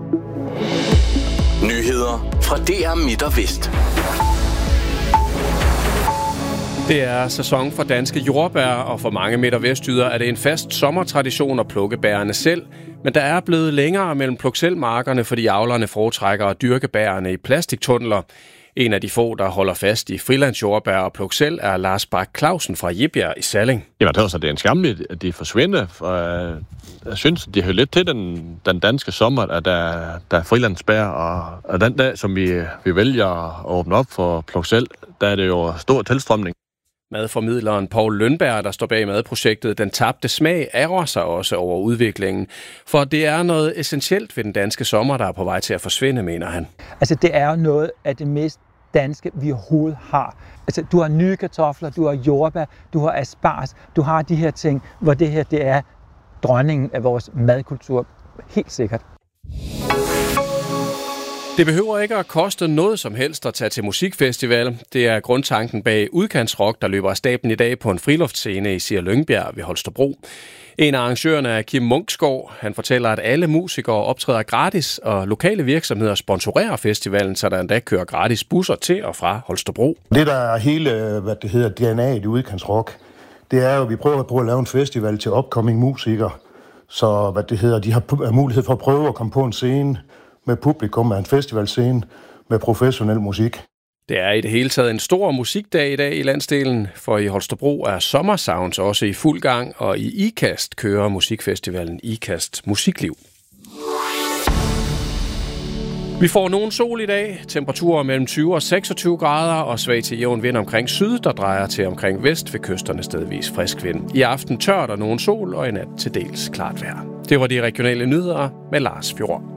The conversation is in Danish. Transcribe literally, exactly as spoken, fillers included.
Nyheder fra D R Midt og Vest. Det er sæson for danske jordbær, og for mange midt- og vestjyder er det en fast sommertradition at plukke bærene selv. Men der er blevet længere mellem pluk-selv-markerne, fordi avlerne foretrækker at dyrke bærene i plastiktunneler. En af de få, der holder fast i frilandsjordbær og pluk-selv, er Lars Bak Clausen fra Jebjerg i Salling. Jamen, det er også, det er en skamligt, at de forsvinder. For, jeg synes, de hører lidt til den, den danske sommer, at der, der er frilandsbær, og, og den dag, som vi, vi vælger at åbne op for pluk-selv, der er det jo stor tilstrømning. Madformidleren Poul Lønberg, der står bag madprojektet Den Tabte Smag, ærger sig også over udviklingen. For det er noget essentielt ved den danske sommer, der er på vej til at forsvinde, mener han. Altså, det er jo noget af det mest danske, vi overhovedet har. Altså, du har nye kartofler, du har jordbær, du har asparges, du har de her ting, hvor det her, det er dronningen af vores madkultur. Helt sikkert. Det behøver ikke at koste noget som helst at tage til musikfestival. Det er grundtanken bag Udkantsrock, der løber af stablen i dag på en friluftscene i Sir Lyngbjerg ved Holstebro. En af arrangørerne er Kim Munksgaard. Han fortæller, at alle musikere optræder gratis, og lokale virksomheder sponsorerer festivalen, så der endda kører gratis busser til og fra Holstebro. Det, der er hele, hvad det hedder, D N A'et i Udkantsrock, det er jo, at vi prøver at, prøve at lave en festival til upcoming musikere. Så hvad det hedder, de har mulighed for at prøve at komme på en scene med publikum af en festivalscene med professionel musik. Det er i det hele taget en stor musikdag i dag i landsdelen, for i Holstebro er Sommersounds også i fuld gang, og i IKAST kører musikfestivalen IKAST Musikliv. Vi får nogen sol i dag, temperaturer mellem tyve og seksogtyve grader og svag til jævn vind omkring syd, der drejer til omkring vest ved kysterne stedvis frisk vind. I aften tørt og nogen sol og i nat til dels klart vejr. Det var de regionale nyheder med Lars Fjord.